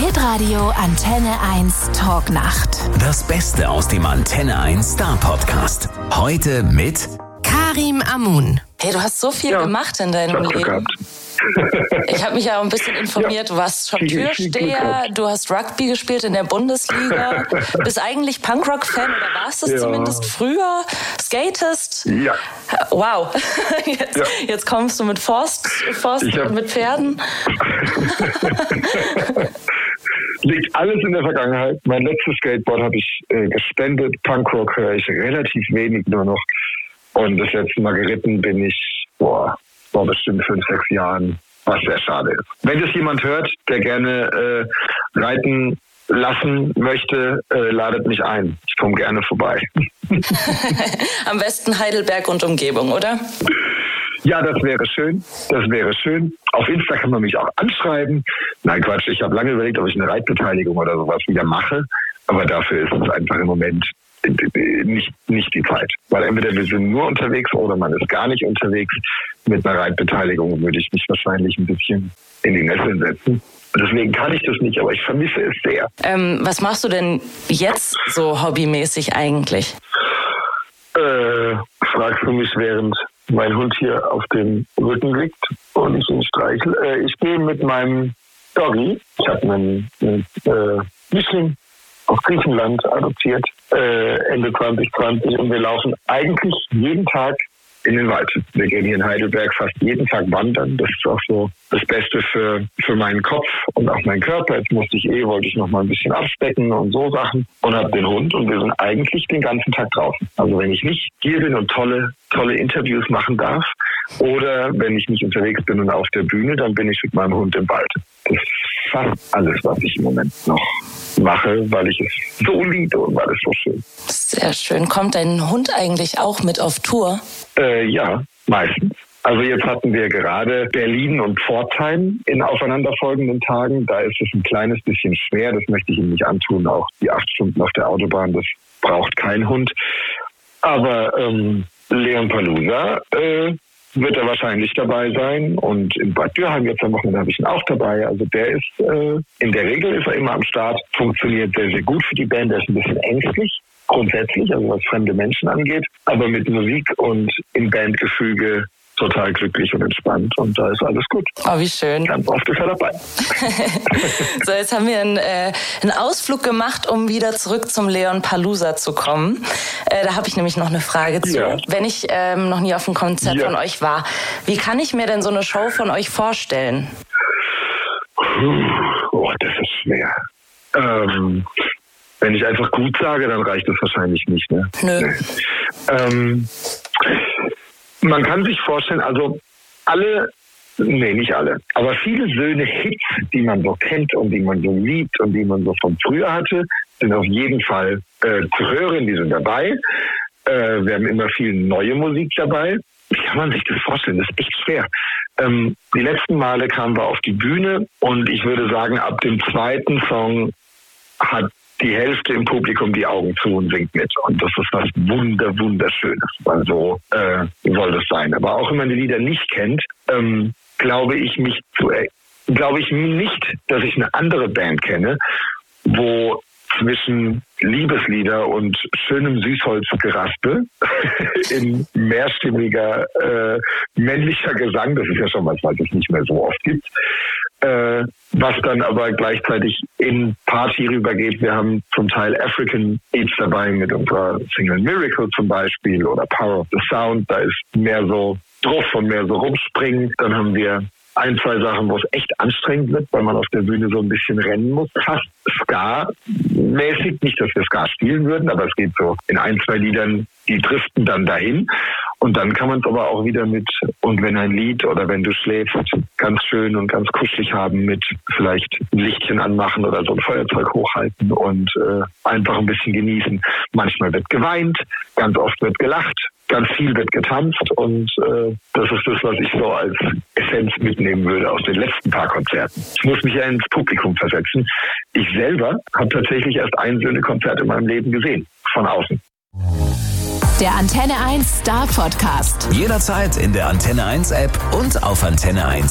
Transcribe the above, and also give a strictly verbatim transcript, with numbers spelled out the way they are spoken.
Hitradio Antenne eins Talknacht. Das Beste aus dem Antenne eins Star Podcast. Heute mit Karim Amun. Hey, du hast so viel ja, gemacht in deinem Leben. Gehabt. Ich habe mich ja auch ein bisschen informiert. Ja, du warst schon viel, Türsteher, viel du hast Rugby gespielt in der Bundesliga, bist eigentlich Punkrock-Fan oder warst es ja. zumindest früher, skatest. Ja. Wow, jetzt, ja. jetzt kommst du mit Forst, Forst hab... und mit Pferden. Liegt alles in der Vergangenheit. Mein letztes Skateboard habe ich äh, gespendet. Punkrock höre ich relativ wenig nur noch. Und das letzte Mal geritten bin ich, boah, vor bestimmt fünf, sechs Jahren, was sehr schade ist. Wenn das jemand hört, der gerne äh, reiten lassen möchte, äh, ladet mich ein. Ich komme gerne vorbei. Am besten Heidelberg und Umgebung, oder? Ja, das wäre schön. Das wäre schön. Auf Insta kann man mich auch anschreiben. Nein, Quatsch, ich habe lange überlegt, ob ich eine Reitbeteiligung oder sowas wieder mache. Aber dafür ist es einfach im Moment nicht, nicht die Zeit. Weil entweder wir sind nur unterwegs oder man ist gar nicht unterwegs. Mit einer Reitbeteiligung würde ich mich wahrscheinlich ein bisschen in die Nesseln setzen. Deswegen kann ich das nicht, aber ich vermisse es sehr. Ähm, was machst du denn jetzt so hobbymäßig eigentlich? Äh, fragst du mich, während mein Hund hier auf dem Rücken liegt und ich ihn streichle. Äh, ich gehe mit meinem Doggy, ich habe einen, einen äh, Mischling aus Griechenland adoptiert, äh, Ende zwanzig zwanzig, und wir laufen eigentlich jeden Tag in den Wald. Wir gehen hier in Heidelberg fast jeden Tag wandern. Das ist auch so das Beste für, für meinen Kopf und auch meinen Körper. Jetzt musste ich eh, wollte ich noch mal ein bisschen abspecken und so Sachen und habe den Hund und wir sind eigentlich den ganzen Tag draußen. Also wenn ich nicht hier bin und tolle, tolle Interviews machen darf oder wenn ich nicht unterwegs bin und auf der Bühne, dann bin ich mit meinem Hund im Wald. Das ist fast alles, was ich im Moment noch mache, weil ich es so liebe und weil es so schön ist. Sehr schön. Kommt dein Hund eigentlich auch mit auf Tour? Äh, ja, meistens. Also jetzt hatten wir gerade Berlin und Pforzheim in aufeinanderfolgenden Tagen. Da ist es ein kleines bisschen schwer, das möchte ich ihm nicht antun. Auch die acht Stunden auf der Autobahn, das braucht kein Hund. Aber ähm, Leon Palooza äh, wird er wahrscheinlich dabei sein. Und in Bad Dürheim jetzt am Wochenende habe ich ihn auch dabei. Also der ist, äh, in der Regel ist er immer am Start, funktioniert sehr, sehr gut für die Band. Der ist ein bisschen ängstlich, grundsätzlich, also was fremde Menschen angeht. Aber mit Musik und im Bandgefüge total glücklich und entspannt. Und da ist alles gut. Oh, wie schön. Ganz oft ist er dabei. So, jetzt haben wir einen, äh, einen Ausflug gemacht, um wieder zurück zum Leon Palooza zu kommen. Äh, da habe ich nämlich noch eine Frage zu. Ja. Wenn ich ähm, noch nie auf einem Konzert ja. von euch war, wie kann ich mir denn so eine Show von euch vorstellen? Oh, das ist schwer. Ähm, wenn ich einfach gut sage, dann reicht das wahrscheinlich nicht. Ne? Nö. Nee. Ähm, Man kann sich vorstellen, also alle, nee, nicht alle, aber viele Söhne Hits, die man so kennt und die man so liebt und die man so von früher hatte, sind auf jeden Fall äh, zu hören, die sind dabei. Äh, wir haben immer viel neue Musik dabei. Wie kann man sich das vorstellen? Das ist echt schwer. Ähm, die letzten Male kamen wir auf die Bühne und ich würde sagen, ab dem zweiten Song hat die Hälfte im Publikum die Augen zu und singt mit. Und das ist was wunder, wunderschönes. Weil so äh, soll das sein. Aber auch wenn man die Lieder nicht kennt, ähm, glaube ich mich zu, äh, glaube ich nicht, dass ich eine andere Band kenne, wo zwischen Liebeslieder und schönem Süßholzgeraspel in mehrstimmiger äh, männlicher Gesang, das ist ja schon was, was es nicht mehr so oft gibt, äh, was dann aber gleichzeitig in Party rübergeht. Wir haben zum Teil African Beats dabei mit unserer Single Miracle zum Beispiel oder Power of the Sound, da ist mehr so drauf und mehr so rumspringen. Dann haben wir ein, zwei Sachen, wo es echt anstrengend wird, weil man auf der Bühne so ein bisschen rennen muss. Fast Ska-mäßig. Nicht, dass wir Ska spielen würden, aber es geht so in ein, zwei Liedern, die driften dann dahin. Und dann kann man es aber auch wieder mit Und wenn ein Lied oder Wenn du schläfst ganz schön und ganz kuschelig haben mit vielleicht ein Lichtchen anmachen oder so ein Feuerzeug hochhalten und äh, einfach ein bisschen genießen. Manchmal wird geweint, ganz oft wird gelacht. Ganz viel wird getanzt und äh, das ist das, was ich so als Essenz mitnehmen würde aus den letzten paar Konzerten. Ich muss mich ja ins Publikum versetzen. Ich selber habe tatsächlich erst ein so ein Konzert in meinem Leben gesehen, von außen. Der Antenne eins Star Podcast. Jederzeit in der Antenne eins App und auf antenne eins.